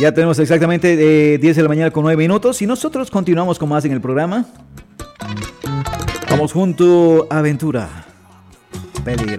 Ya tenemos exactamente 10 de la mañana con 9 minutos y nosotros continuamos con más en el programa. Vamos junto a Aventura. Peligro.